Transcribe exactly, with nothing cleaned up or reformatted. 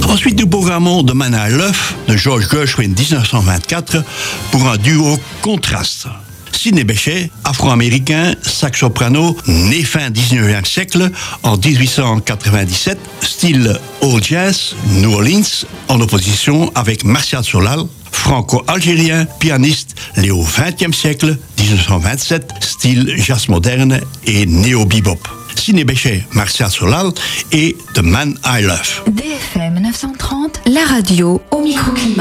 Ensuite, nous programmons The Man I Love de George Gershwin dix-neuf cent vingt-quatre pour un duo contraste. Sidney Bechet, afro-américain, sax-soprano, né fin dix-neuvième siècle, en dix-huit cent quatre-vingt-dix-sept, style old jazz, New Orleans, en opposition avec Martial Solal, franco-algérien, pianiste, né au vingtième siècle, dix-neuf cent vingt-sept, style jazz moderne et néo-bebop. Sidney Bechet, Martial Solal et The Man I Love. D F M neuf cent trente, la radio au microclimat.